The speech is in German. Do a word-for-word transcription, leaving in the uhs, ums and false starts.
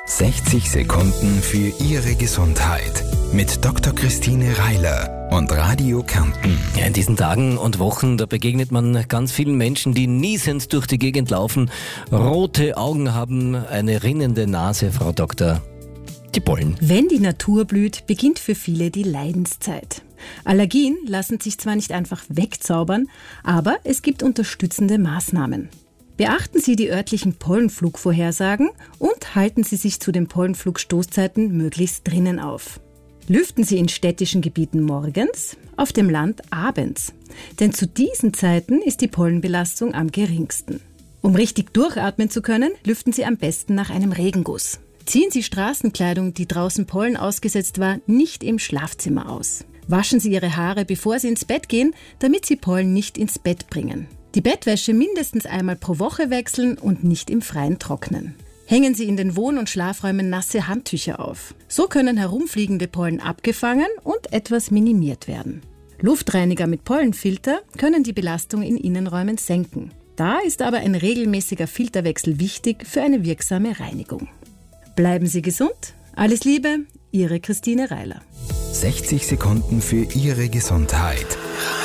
sechzig Sekunden für Ihre Gesundheit mit Doktor Christine Reiler und Radio Kärnten. Ja, in diesen Tagen und Wochen, da begegnet man ganz vielen Menschen, die niesend durch die Gegend laufen, rote Augen haben, eine rinnende Nase, Frau Doktor. Die Pollen. Wenn die Natur blüht, beginnt für viele die Leidenszeit. Allergien lassen sich zwar nicht einfach wegzaubern, aber es gibt unterstützende Maßnahmen. Beachten Sie die örtlichen Pollenflugvorhersagen und halten Sie sich zu den Pollenflugstoßzeiten möglichst drinnen auf. Lüften Sie in städtischen Gebieten morgens, auf dem Land abends. Denn zu diesen Zeiten ist die Pollenbelastung am geringsten. Um richtig durchatmen zu können, lüften Sie am besten nach einem Regenguss. Ziehen Sie Straßenkleidung, die draußen Pollen ausgesetzt war, nicht im Schlafzimmer aus. Waschen Sie Ihre Haare, bevor Sie ins Bett gehen, damit Sie Pollen nicht ins Bett bringen. Die Bettwäsche mindestens einmal pro Woche wechseln und nicht im Freien trocknen. Hängen Sie in den Wohn- und Schlafräumen nasse Handtücher auf. So können herumfliegende Pollen abgefangen und etwas minimiert werden. Luftreiniger mit Pollenfilter können die Belastung in Innenräumen senken. Da ist aber ein regelmäßiger Filterwechsel wichtig für eine wirksame Reinigung. Bleiben Sie gesund. Alles Liebe, Ihre Christine Reiler. sechzig Sekunden für Ihre Gesundheit.